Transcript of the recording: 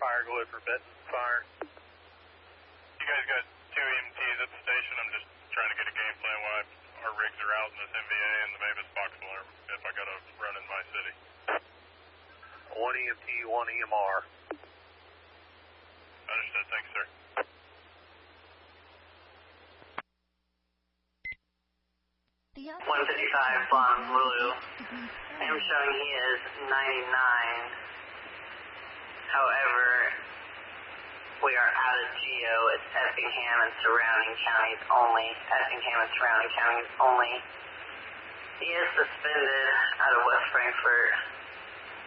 fire, go ahead for Benton, fire. You guys got 2 EMTs at the station. I'm just trying to get a game plan while our rigs are out in this MVA and the Mavis Foxwell if I got to run in my city. 1 EMT, 1 EMR. Understood. Thanks, sir. 155 Blonde Blue. I'm showing he is 99. However, we are out of geo. It's Effingham and surrounding counties only. Effingham and surrounding counties only. He is suspended out of West Frankfort.